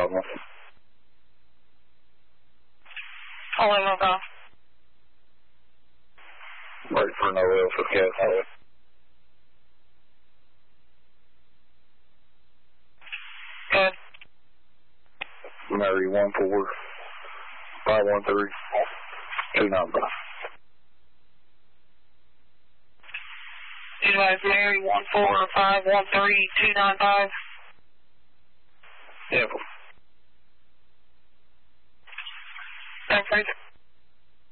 problem. All in mobile. Ready for no else with gas. Good. Mary 14513-295. Utilize Mary 14513-295. Yeah. Thanks, Fraser.